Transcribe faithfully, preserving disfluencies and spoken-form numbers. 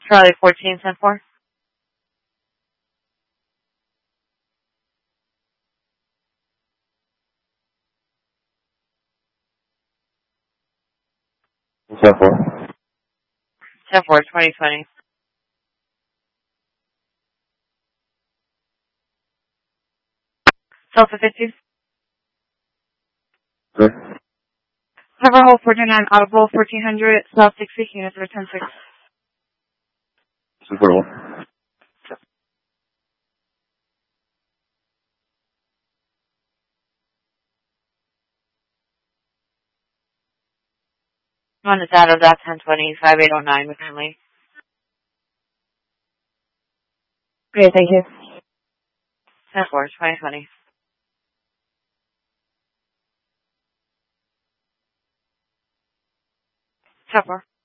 Charlie fourteen, ten four. ten four. ten four, twenty twenty. Delta fifty. Good. Cover hole forty-nine, audible fourteen hundred, South sixty, units for ten six. Super one. On the data of that ten twenty, five eight oh nine with Henley. Great, thank you. ten four, twenty twenty. ten four.